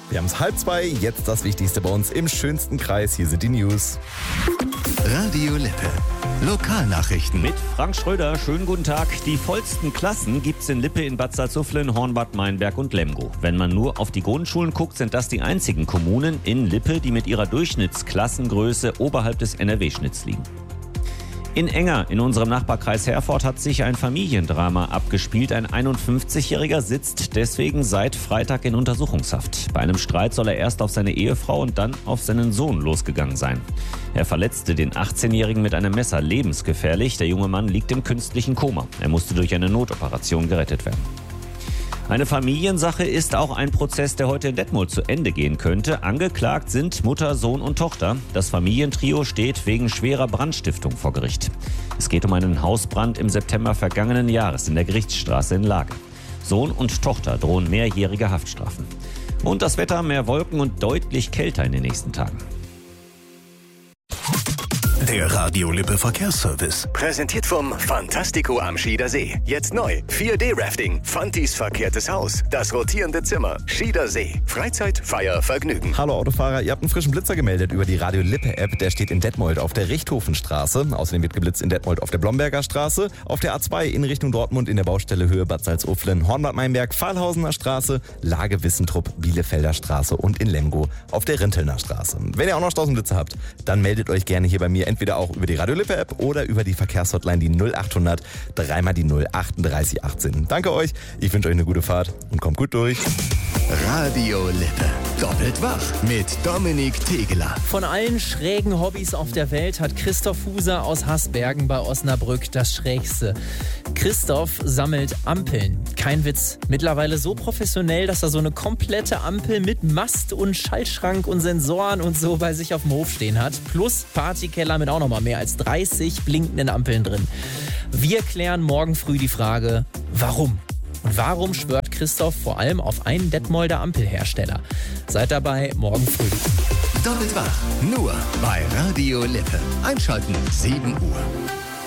Wir haben es 1:30, jetzt das Wichtigste bei uns im schönsten Kreis. Hier sind die News. Radio Lippe. Lokalnachrichten. Mit Frank Schröder, schönen guten Tag. Die vollsten Klassen gibt's in Lippe, in Bad Salzuflen, Hornbad, Meinberg und Lemgo. Wenn man nur auf die Grundschulen guckt, sind das die einzigen Kommunen in Lippe, die mit ihrer Durchschnittsklassengröße oberhalb des NRW-Schnitts liegen. In Enger, in unserem Nachbarkreis Herford, hat sich ein Familiendrama abgespielt. Ein 51-Jähriger sitzt deswegen seit Freitag in Untersuchungshaft. Bei einem Streit soll er erst auf seine Ehefrau und dann auf seinen Sohn losgegangen sein. Er verletzte den 18-Jährigen mit einem Messer lebensgefährlich. Der junge Mann liegt im künstlichen Koma. Er musste durch eine Notoperation gerettet werden. Eine Familiensache ist auch ein Prozess, der heute in Detmold zu Ende gehen könnte. Angeklagt sind Mutter, Sohn und Tochter. Das Familientrio steht wegen schwerer Brandstiftung vor Gericht. Es geht um einen Hausbrand im September vergangenen Jahres in der Gerichtsstraße in Lage. Sohn und Tochter drohen mehrjährige Haftstrafen. Und das Wetter, mehr Wolken und deutlich kälter in den nächsten Tagen. Der Radio Lippe Verkehrsservice. Präsentiert vom Fantastico am Schiedersee. Jetzt neu. 4D-Rafting. Fantis verkehrtes Haus. Das rotierende Zimmer. Schiedersee. Freizeit, Feier, Vergnügen. Hallo Autofahrer, ihr habt einen frischen Blitzer gemeldet über die Radio Lippe App. Der steht in Detmold auf der Richthofenstraße. Außerdem wird geblitzt in Detmold auf der Blomberger Straße, auf der A2 in Richtung Dortmund in der Baustelle Höhe Bad Salzuflen, Hornbad Meinberg, Pfahlhausener Straße, Lage Wissentrup, Bielefelder Straße und in Lemgo auf der Rintelner Straße. Wenn ihr auch noch Straßenblitzer habt, dann meldet euch gerne hier bei mir entweder auch über die Radio Lippe App oder über die Verkehrshotline die 0800 3 die 0 38 18. Danke euch, ich wünsche euch eine gute Fahrt und kommt gut durch. Radio Lippe. Doppelt wach mit Dominik Tegeler. Von allen schrägen Hobbys auf der Welt hat Christoph Huser aus Hasbergen bei Osnabrück das Schrägste. Christoph sammelt Ampeln. Kein Witz. Mittlerweile so professionell, dass er so eine komplette Ampel mit Mast und Schaltschrank und Sensoren und so bei sich auf dem Hof stehen hat. Plus Partykeller mit auch nochmal mehr als 30 blinkenden Ampeln drin. Wir klären morgen früh die Frage, warum? Und warum schwört Christoph vor allem auf einen Detmolder Ampelhersteller? Seid dabei morgen früh. Doppelt wach. Nur bei Radio Lippe. Einschalten 7 Uhr.